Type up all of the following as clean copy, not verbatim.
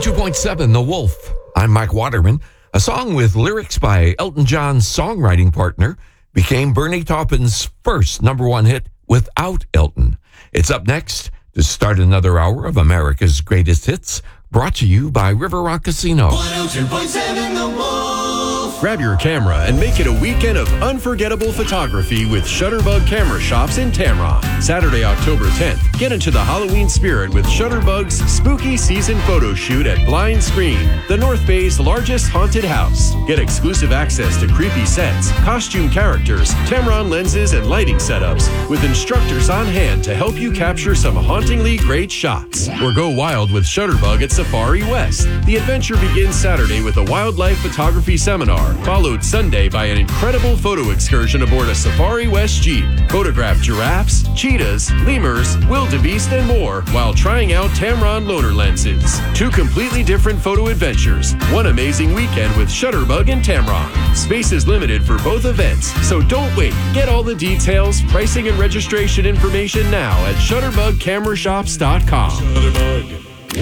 102.7 The Wolf. I'm Mike Waterman. A song with lyrics by Elton John's songwriting partner became Bernie Taupin's first number one hit without Elton. It's up next to start another hour of America's Greatest Hits, brought to you by River Rock Casino. 102.7 The Wolf. Grab your camera and make it a weekend of unforgettable photography with Shutterbug Camera Shops in Tamron. Saturday, October 10th, get into the Halloween spirit with Shutterbug's spooky season photo shoot at Blind Screen, the North Bay's largest haunted house. Get exclusive access to creepy sets, costume characters, Tamron lenses, and lighting setups with instructors on hand to help you capture some hauntingly great shots. Or go wild with Shutterbug at Safari West. The adventure begins Saturday with a wildlife photography seminar, followed Sunday by an incredible photo excursion aboard a Safari West Jeep. Photograph giraffes, cheetahs, lemurs, wildebeest, and more while trying out Tamron loaner lenses. Two completely different photo adventures. One amazing weekend with Shutterbug and Tamron. Space is limited for both events, so don't wait. Get all the details, pricing, and registration information now at ShutterbugCameraShops.com. Shutterbug.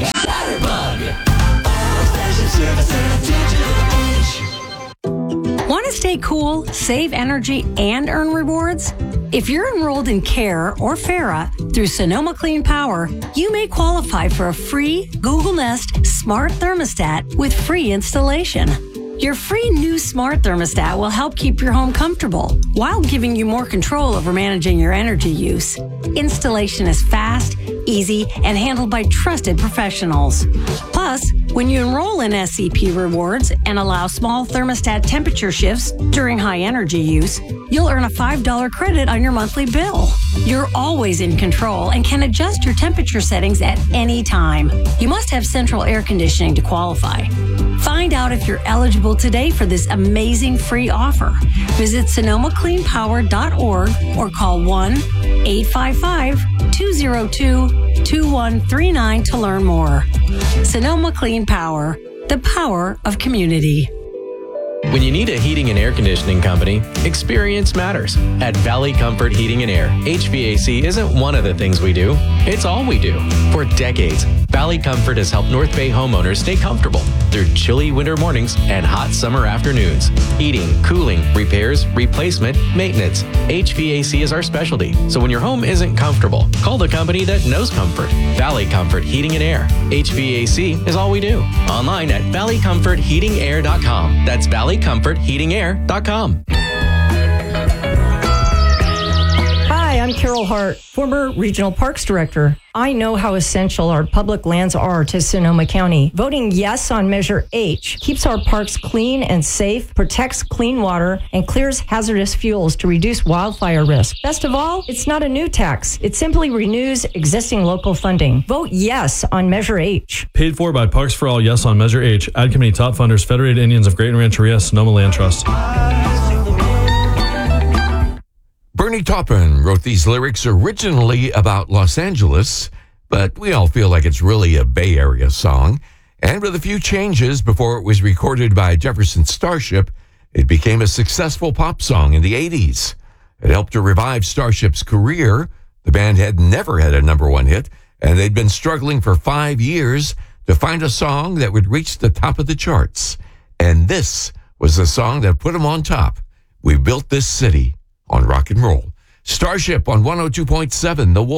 Fashion service and digital age. Want to stay cool, save energy, and earn rewards? If you're enrolled in CARE or FARA through Sonoma Clean Power, you may qualify for a free Google Nest smart thermostat with free installation. Your free new smart thermostat will help keep your home comfortable while giving you more control over managing your energy use. Installation is fast, easy, and handled by trusted professionals. Plus, when you enroll in SCP Rewards and allow small thermostat temperature shifts during high energy use, you'll earn a $5 credit on your monthly bill. You're always in control and can adjust your temperature settings at any time. You must have central air conditioning to qualify. Find out if you're eligible today for this amazing free offer. Visit SonomaCleanPower.org or call 1-855-202-2139 to learn more. Sonoma Clean Power, the power of community. When you need a heating and air conditioning company, experience matters. At Valley Comfort Heating and Air, HVAC isn't one of the things we do. It's all we do. For decades, Valley Comfort has helped North Bay homeowners stay comfortable through chilly winter mornings and hot summer afternoons. Heating, cooling, repairs, replacement, maintenance. HVAC is our specialty. So when your home isn't comfortable, call the company that knows comfort. Valley Comfort Heating and Air. HVAC is all we do. Online at valleycomfortheatingair.com. That's valleycomfortheatingair.com. Hi, I'm Carol Hart, former Regional Parks Director. I know how essential our public lands are to Sonoma County. Voting yes on Measure H keeps our parks clean and safe, protects clean water, and clears hazardous fuels to reduce wildfire risk. Best of all, it's not a new tax. It simply renews existing local funding. Vote yes on Measure H. Paid for by Parks for All, yes on Measure H. Ad Committee top funders, Federated Indians of Great and Rancheria, Sonoma Land Trust. Bernie Taupin wrote these lyrics originally about Los Angeles, but we all feel like it's really a Bay Area song. And with a few changes before it was recorded by Jefferson Starship, it became a successful pop song in the 80s. It helped to revive Starship's career. The band had never had a number one hit, and they'd been struggling for 5 years to find a song that would reach the top of the charts. And this was the song that put them on top. We Built This City on rock and roll. Starship on 102.7 The Wolf.